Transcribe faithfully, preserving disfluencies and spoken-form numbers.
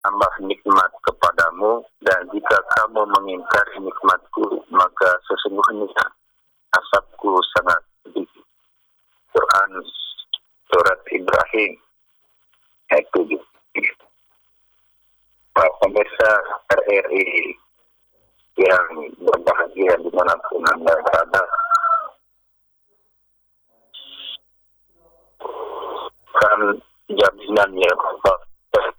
tambah nikmat kepadamu, dan jika kamu mengingkari nikmatku, maka sesungguhnya azabku sangat pedih. Quran Surat Ibrahim ayat tujuh. Para pemirsa R R I yang berbahagia dimanapun Anda berada, kan jaminan ya Allah